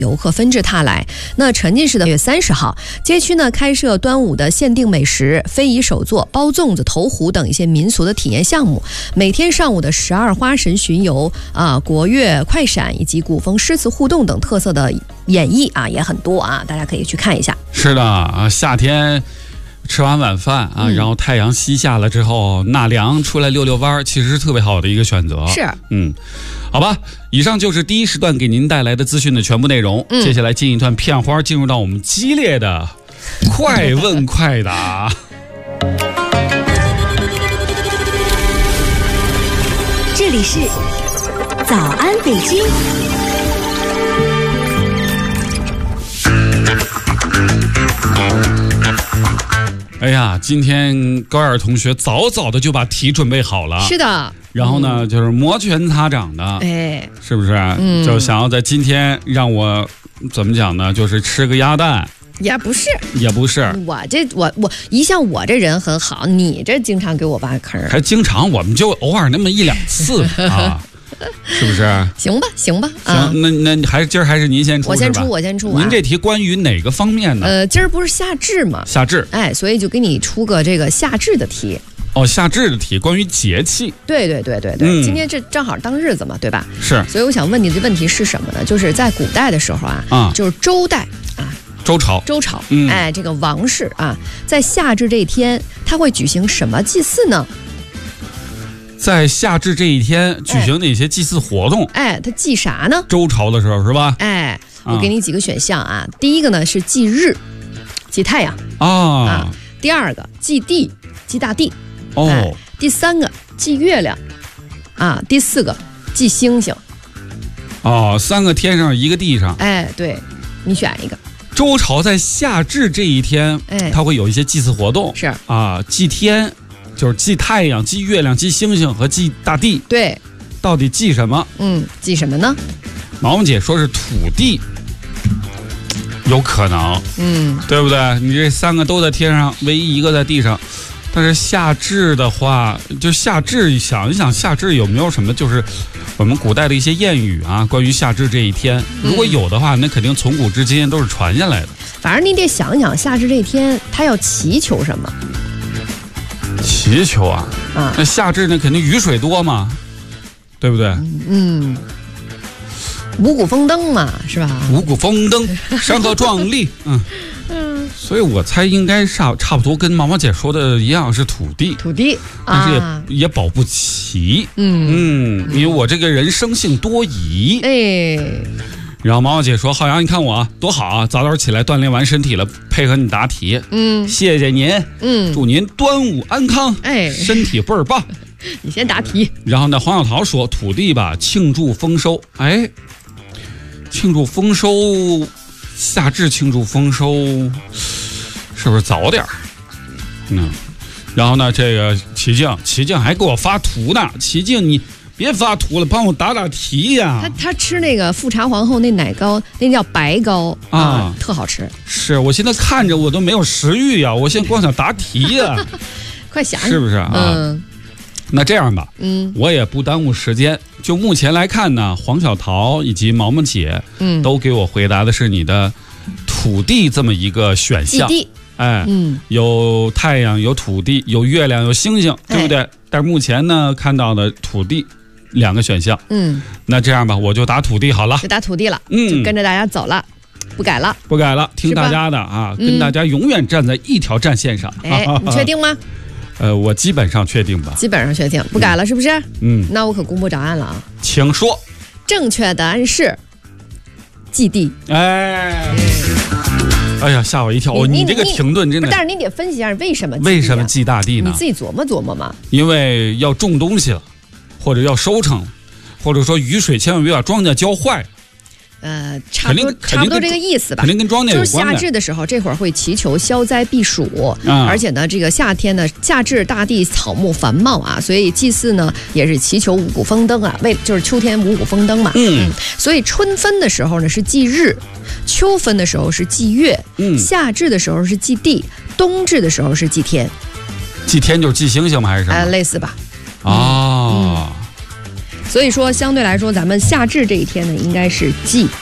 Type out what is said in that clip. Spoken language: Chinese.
游客纷至沓来。那沉浸式的月30号，街区呢开设端午的限定美食、非遗手作、包粽子、投壶等一些民俗的体验项目。每天上午的12花神巡游国乐快闪以及古风诗词互动等特色的演绎也很多大家可以去看一下。是的夏天吃完晚饭然后太阳西下了之后纳凉出来溜溜弯，其实是特别好的一个选择。是，好吧，以上就是第一时段给您带来的资讯的全部内容。接下来进一段片花，进入到我们激烈的快问快答。 这里是早安北京。 哎呀，今天高二同学早早的就把题准备好了。是的。然后呢，就是摩拳擦掌的，是不是？就想要在今天让我怎么讲呢？就是吃个鸭蛋。也不是，我一向我这人很好，你这经常给我挖坑。还经常，我们就偶尔那么1-2次啊。是不是？行吧，行，那还是今儿还是您先出，我先出。您这题关于哪个方面呢？今儿不是夏至吗？夏至，所以就给你出个这个夏至的题。哦，夏至的题，关于节气。对，今天这正好当日子嘛，对吧？是。所以我想问你的问题是什么呢？就是在古代的时候就是周代周朝，这个王室在夏至这一天，他会举行什么祭祀呢？在夏至这一天举行哪些祭祀活动？他祭啥呢？周朝的时候是吧？我给你几个选项第一个呢是祭日，祭太阳第二个祭地，祭大地第三个祭月亮第四个祭星星。3个天上，1个地上。对，你选一个。周朝在夏至这一天，它会有一些祭祀活动。是祭天。就是祭太阳、祭月亮、祭星星和祭大地。对，到底祭什么？祭什么呢？毛毛姐说是土地，有可能，对不对？你这3个都在天上，唯一一个在地上。但是夏至的话，就夏至，想一想夏至有没有什么，就是我们古代的一些谚语关于夏至这一天，如果有的话，那肯定从古至今都是传下来的。反正你得想想夏至这一天，他要祈求什么？祈求那夏至呢肯定雨水多嘛，对不对？五谷丰登嘛，是吧？五谷丰登，山河壮丽。所以我猜应该差不多跟毛毛姐说的一样，是土地，但是也保不齐。因为我这个人生性多疑。然后毛毛姐说：“浩洋，你看我多好早早起来锻炼完身体了，配合你答题。谢谢您。祝您端午安康。身体倍儿棒。你先答题。然后呢，黄小桃说：土地吧，庆祝丰收。庆祝丰收，夏至庆祝丰收，是不是早点？然后呢，这个齐静还给我发图呢。齐静，你别发图了，帮我答题呀！他吃那个富察皇后那奶糕，那叫白糕特好吃。是我现在看着我都没有食欲呀，我现在光想答题呀。快想，是不是那这样吧，我也不耽误时间。就目前来看呢，黄小桃以及毛毛姐，都给我回答的是你的土地这么一个选项。有太阳，有土地，有月亮，有星星，对不对？但是目前呢，看到的土地2个选项。那这样吧，我就答土地好了，就答土地了。就跟着大家走了，不改了，听大家的跟大家永远站在一条战线上。你确定吗？我基本上确定吧。基本上确定，不改了是不是？那我可公布答案了请说。正确答案是祭地。哎呀，吓我一跳！你这个停顿真的，但是你得分析一下为什么祭大地呢？你自己琢磨琢磨嘛。因为要种东西了，或者要收成，或者说雨水千万别把庄稼浇坏。差不多这个意思吧，肯定跟庄稼有关的。就是夏至的时候，这会儿会祈求消灾避暑，而且呢，这个夏天呢，夏至大地草木繁茂所以祭祀呢也是祈求五谷丰登就是秋天五谷丰登嘛。所以春分的时候呢是祭日，秋分的时候是祭月，夏至的时候是祭地，冬至的时候是祭天。祭天就是祭星星吗？还是什么？类似吧。所以说相对来说咱们夏至这一天呢应该是祭